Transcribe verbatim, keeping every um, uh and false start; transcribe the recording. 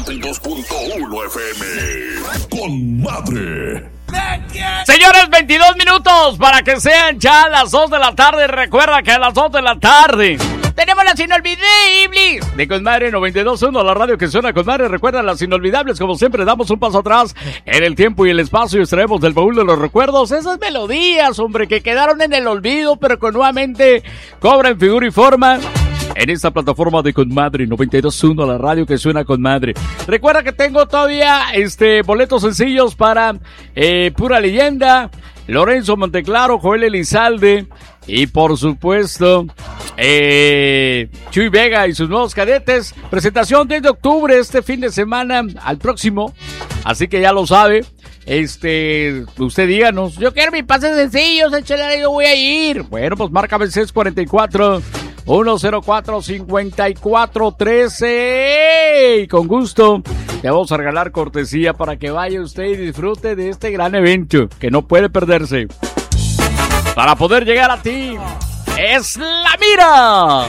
noventa y dos punto uno F M. Con madre. Señores, veintidós minutos para que sean ya las dos de la tarde. Recuerda que a las dos de la tarde tenemos las inolvidables de Con Madre noventa y dos punto uno, la radio que suena con madre. Recuerda las inolvidables, como siempre damos un paso atrás en el tiempo y el espacio y extraemos del baúl de los recuerdos esas melodías, hombre, que quedaron en el olvido, pero que nuevamente cobran figura y forma en esta plataforma de Con Madre noventa y dos punto uno, la radio que suena con madre. Recuerda que tengo todavía este boletos sencillos para eh, Pura Leyenda, Lorenzo Monteclaro, Joel Elizalde y por supuesto eh, Chuy Vega y sus nuevos cadetes. Presentación diez de octubre, este fin de semana al próximo, así que ya lo sabe. Este, usted díganos, yo quiero mis pases sencillos, échale, yo voy a ir. Bueno, pues márcame seis cuarenta y cuatro, uno cero cuatro, cincuenta y cuatro trece. Y con gusto le vamos a regalar cortesía para que vaya usted y disfrute de este gran evento que no puede perderse. Para poder llegar a ti, es La Mira.